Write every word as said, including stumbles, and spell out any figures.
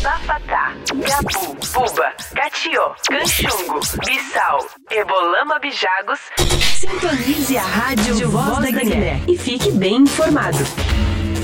Bafatá, Gabu, Buba, Catió, Canchungo, Bissau, Ebolama Bijagos. Sintonize a Rádio Voz da Guiné e fique bem informado.